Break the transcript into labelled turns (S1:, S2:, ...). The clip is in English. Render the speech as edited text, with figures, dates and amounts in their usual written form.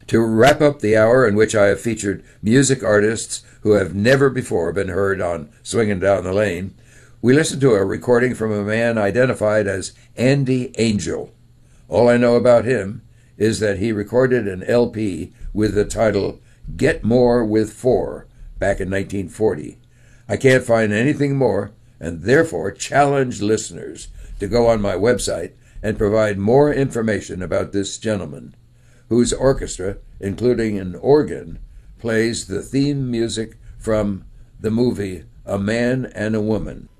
S1: To wrap up the hour in which I have featured music artists who have never before been heard on Swingin' Down the Lane, we listened to a recording from a man identified as Andy Angel. All I know about him is that he recorded an LP with the title Get More with Four back in 1940. I can't find anything more, and therefore challenge listeners to go on my website and provide more information about this gentleman, whose orchestra, including an organ, plays the theme music from the movie A Man and a Woman.